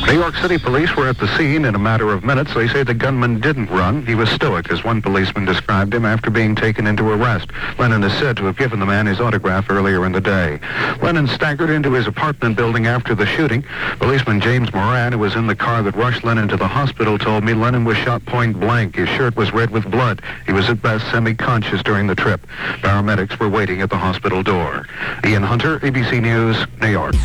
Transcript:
New York City police were at the scene in a matter of minutes. They say the gunman didn't run. He was stoic, as one policeman described him after being taken into arrest. Lennon is said to have given the man his autograph earlier in the day. Lennon staggered into his apartment building after the shooting. Policeman James Moran, who was in the car that rushed Lennon to the hospital, told me Lennon was shot point blank. His shirt was red with blood. He was at best semi-conscious during the trip. Paramedics were waiting at the hospital door. Ian Hunter, ABC News, New York.